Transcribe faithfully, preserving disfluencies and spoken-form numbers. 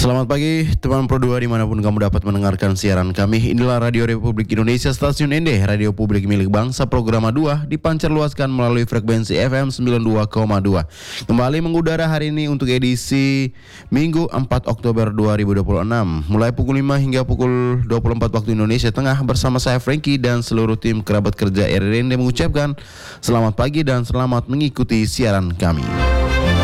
Selamat pagi teman Pro dua dimanapun kamu dapat mendengarkan siaran kami. Inilah Radio Republik Indonesia, stasiun N D, radio publik milik bangsa, program dua dipancar luaskan melalui frekuensi F M sembilan puluh dua koma dua. Kembali mengudara hari ini untuk edisi Minggu empat Oktober dua ribu dua puluh enam, mulai pukul lima hingga pukul dua puluh empat waktu Indonesia Tengah. Bersama saya Frankie dan seluruh tim kerabat kerja R R N D mengucapkan selamat pagi dan selamat mengikuti siaran kami.